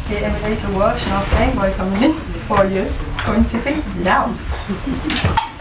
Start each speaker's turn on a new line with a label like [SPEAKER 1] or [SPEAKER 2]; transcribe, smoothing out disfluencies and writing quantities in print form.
[SPEAKER 1] the elevator works, no Playboy coming in for you. It's going to be loud.